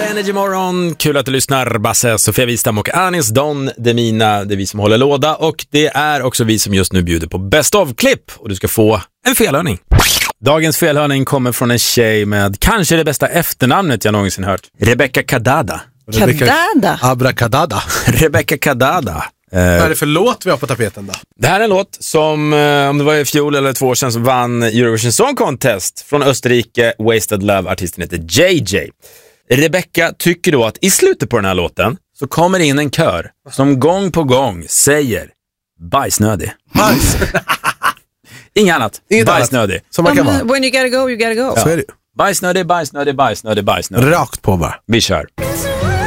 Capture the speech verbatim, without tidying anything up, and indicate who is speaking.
Speaker 1: Energy Morgon, kul att du lyssnar. Basse, Sofia Wistam och Anis Don Demina, det är vi som håller låda. Och det är också vi som just nu bjuder på Best of-klipp. Och du ska få en felhörning. Dagens felhörning kommer från en tjej med kanske det bästa efternamnet jag någonsin hört. Rebecca Kadada.
Speaker 2: Kadada?
Speaker 3: Abrakadada.
Speaker 1: Rebecca Kadada.
Speaker 3: Vad är det för låt vi har på tapeten då?
Speaker 1: Det här är en låt som, om det var i fjol eller två år sedan, som vann Eurovision Song Contest från Österrike. Wasted Love, artisten heter J J. Rebecca tycker då att i slutet på den här låten så kommer in en kör som gång på gång säger bajsnödig.
Speaker 3: Bajs.
Speaker 1: Inget annat.
Speaker 3: Inget
Speaker 1: bajsnödig.
Speaker 3: Annat. Som man kan vara.
Speaker 2: When you gotta go, you gotta go.
Speaker 3: Ja. Så är det.
Speaker 1: Bajsnödig, bajsnödig, bajsnödig, bajsnödig.
Speaker 3: Rakt på bara.
Speaker 1: Vi kör.